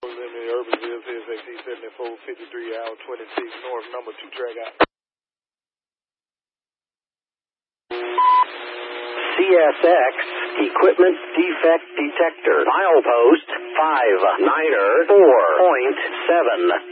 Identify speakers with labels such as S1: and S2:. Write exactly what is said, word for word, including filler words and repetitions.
S1: In the Urbanville, C S X E seventy-four fifty-three, hour twenty-six, north, number two track out.
S2: C S X Equipment Defect Detector, milepost five niner four point seven.